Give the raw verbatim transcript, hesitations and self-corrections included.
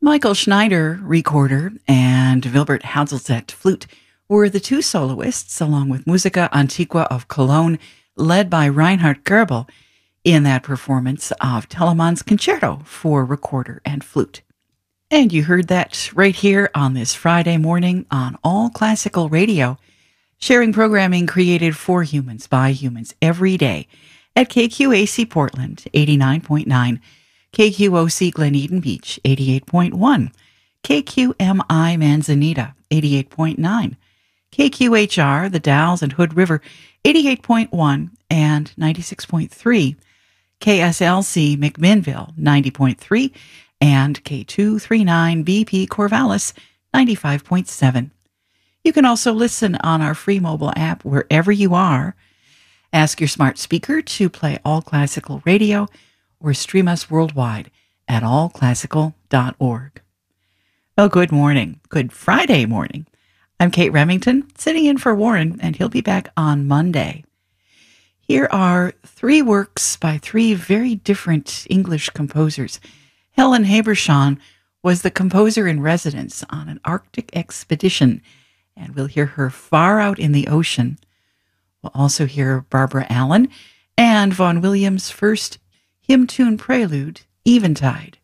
Michael Schneider, recorder, and Wilbert Hazelset, flute, were the two soloists, along with Musica Antiqua of Cologne, led by Reinhard Goebel, in that performance of Telemann's Concerto for recorder and flute. And you heard that right here on this Friday morning on All Classical Radio, sharing programming created for humans by humans every day at K Q A C Portland, eighty-nine point nine, K Q O C Glen Eden Beach, eighty-eight point one, K Q M I Manzanita, eighty-eight point nine, K Q H R, The Dalles and Hood River, eighty-eight point one and ninety-six point three, K S L C McMinnville, ninety point three, and K two thirty-nine B P Corvallis, ninety-five point seven. You can also listen on our free mobile app wherever you are. Ask your smart speaker to play All Classical Radio or stream us worldwide at all classical dot org. Well, good morning. Good Friday morning. I'm Kate Remington, sitting in for Warren, and he'll be back on Monday. Here are three works by three very different English composers. Helen Habershon was the composer in residence on an Arctic expedition, and we'll hear her far out in the ocean. We'll also hear Barbara Allen and Vaughan Williams' first hymn tune prelude, Eventide.